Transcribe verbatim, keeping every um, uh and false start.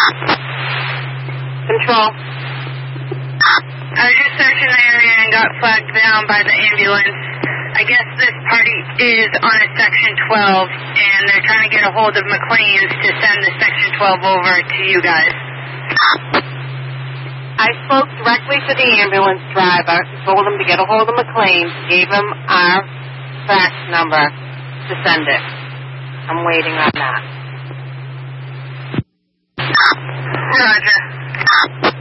Control. I was just searching the area and got flagged down by the ambulance. I guess this party is on a Section twelve, and they're trying to get a hold of McLean's to send the Section twelve over to you guys. I spoke directly to the ambulance driver, told him to get a hold of McLean, gave him our fax number to send it. I'm waiting on that. Roger.